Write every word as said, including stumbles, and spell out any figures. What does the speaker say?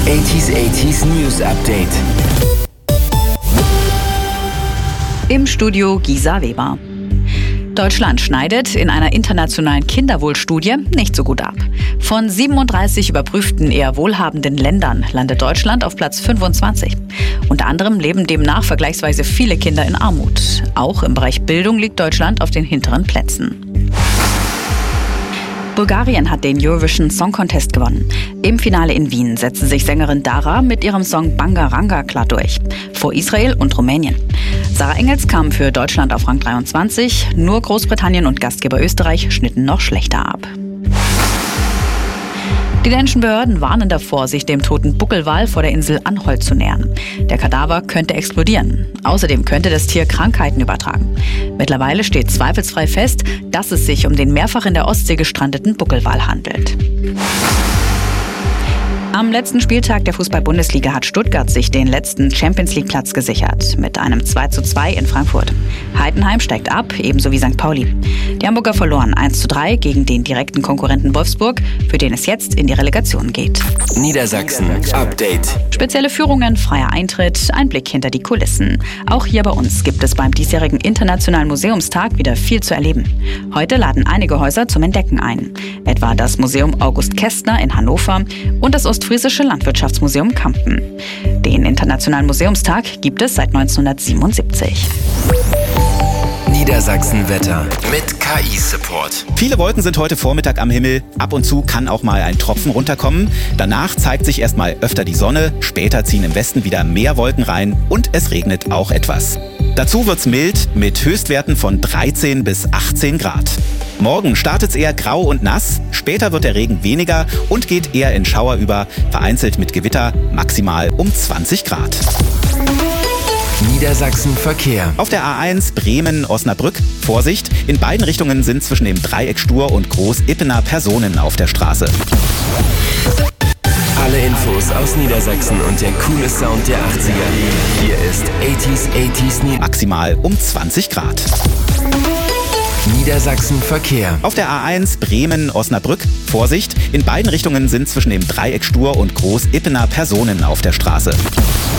achtziger achtziger News Update. Im Studio Gisa Weber. Deutschland schneidet in einer internationalen Kinderwohlstudie nicht so gut ab. Von siebenunddreißig überprüften eher wohlhabenden Ländern landet Deutschland auf Platz fünfundzwanzig. Unter anderem leben demnach vergleichsweise viele Kinder in Armut. Auch im Bereich Bildung liegt Deutschland auf den hinteren Plätzen. Bulgarien hat den Eurovision Song Contest gewonnen. Im Finale in Wien setzte sich Sängerin Dara mit ihrem Song Bangaranga klar durch. Vor Israel und Rumänien. Sarah Engels kam für Deutschland auf Rang dreiundzwanzig. Nur Großbritannien und Gastgeber Österreich schnitten noch schlechter ab. Die dänischen Behörden warnen davor, sich dem toten Buckelwal vor der Insel Anholt zu nähern. Der Kadaver könnte explodieren. Außerdem könnte das Tier Krankheiten übertragen. Mittlerweile steht zweifelsfrei fest, dass es sich um den mehrfach in der Ostsee gestrandeten Buckelwal handelt. Am letzten Spieltag der Fußball-Bundesliga hat Stuttgart sich den letzten Champions-League-Platz gesichert, mit einem zwei zu zwei in Frankfurt. Heidenheim steigt ab, ebenso wie Sankt Pauli. Die Hamburger verloren eins zu drei gegen den direkten Konkurrenten Wolfsburg, für den es jetzt in die Relegation geht. Niedersachsen Update. Spezielle Führungen, freier Eintritt, ein Blick hinter die Kulissen. Auch hier bei uns gibt es beim diesjährigen Internationalen Museumstag wieder viel zu erleben. Heute laden einige Häuser zum Entdecken ein. Etwa das Museum August Kästner in Hannover und das Ostfriesische Landwirtschaftsmuseum Kampen. Den Internationalen Museumstag gibt es seit neunzehnhundertsiebenundsiebzig. Niedersachsen-Wetter mit K I-Support. Viele Wolken sind heute Vormittag am Himmel. Ab und zu kann auch mal ein Tropfen runterkommen. Danach zeigt sich erstmal öfter die Sonne. Später ziehen im Westen wieder mehr Wolken rein und es regnet auch etwas. Dazu wird's mild mit Höchstwerten von dreizehn bis achtzehn Grad. Morgen startet's eher grau und nass. Später wird der Regen weniger und geht eher in Schauer über, vereinzelt mit Gewitter, maximal um zwanzig Grad. Niedersachsen Verkehr. Auf der A eins Bremen-Osnabrück. Vorsicht, in beiden Richtungen sind zwischen dem Dreieck Stur und Groß-Ippener Personen auf der Straße. Alle Infos aus Niedersachsen und der coole Sound der achtziger. Hier ist achtziger achtziger News. Maximal um zwanzig Grad. Niedersachsen Verkehr. Auf der A eins Bremen-Osnabrück. Vorsicht, in beiden Richtungen sind zwischen dem Dreieck Stur und Groß-Ippener Personen auf der Straße.